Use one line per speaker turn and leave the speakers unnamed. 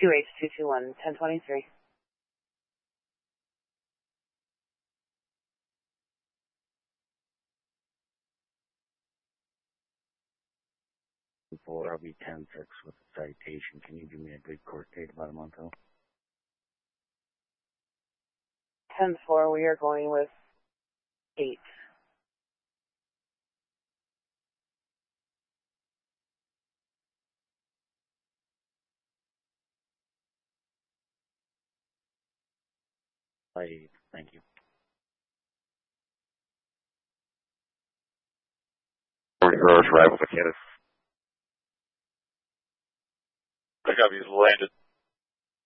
2H221, 1023.
I'll be 10-6 with the citation. Can you give me a good court date about a month ago?
10-4, we are going with 8.
Thank you.
Garage arrival for Kansas. I got these landed.